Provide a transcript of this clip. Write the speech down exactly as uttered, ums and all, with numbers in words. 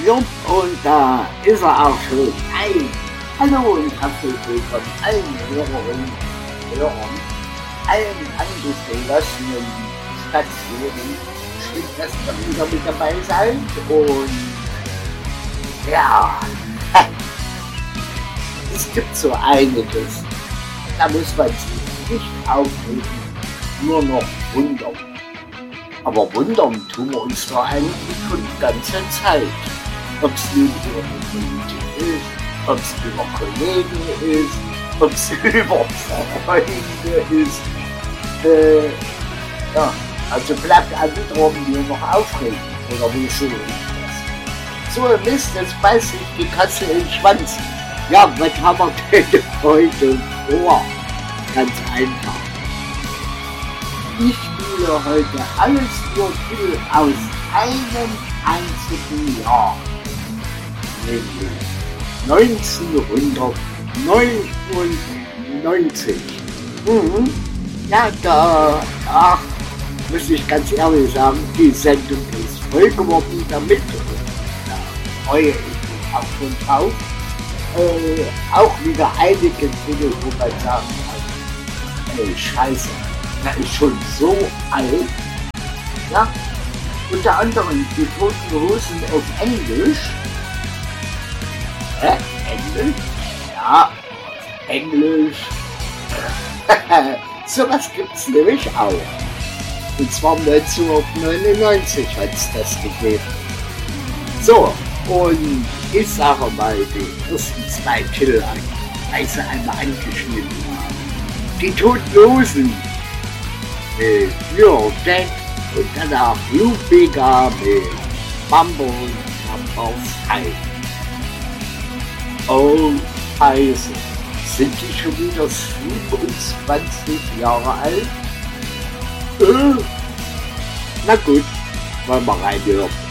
Jupp, und da ist er auch schon. Ein Hallo und herzlich willkommen allen Hörerinnen und Hörern, allen angeschlossenen Stationen. Schön, dass ihr wieder mit dabei seid. Und ja, es gibt so einiges. Da muss man sich nicht aufregen, nur noch wundern. Aber wundern tun wir uns doch eigentlich schon die ganze Zeit. Ob es nun über die Politik ist, ob es über Kollegen ist, ob es über Freunde ist. Äh, ja, also bleibt andersrum nur noch aufregen. Oder wie so ist das? So, Mist, jetzt beißt sich die Katze in den Schwanz. Ja, was haben wir denn heute vor? Ganz einfach. Ich spiele heute alles nur Titel aus einem einzigen Jahr, nämlich neunzehnhundertneunundneunzig. Mhm. Ja, da, ach, muss ich ganz ehrlich sagen, die Sendung ist voll geworden damit. Da freue ich mich auch schon drauf. Äh, auch wieder einige Titel, wo man sagen kann, ey, scheiße. Er ist schon so alt. Ja, unter anderem die Toten Hosen auf Englisch. Hä? Englisch? Ja, Englisch. Sowas gibt's nämlich auch. Und zwar neunzehnhundertneunundneunzig hat es das gegeben. So, und ich sage mal die ersten zwei Titel an, weil sie einmal angeschnitten haben. Die Toten Hosen. Mit You're Dead und danach Lou Bega mit Mambo Number fünf. Oh, Scheiße. Sind die schon wieder siebenundzwanzig Jahre alt? Äh, na gut, wollen wir reinhören.